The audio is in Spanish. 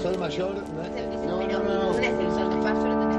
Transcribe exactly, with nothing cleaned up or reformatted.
Sol mayor. No, Es el que se no, pero no, no. no es el sol mayor.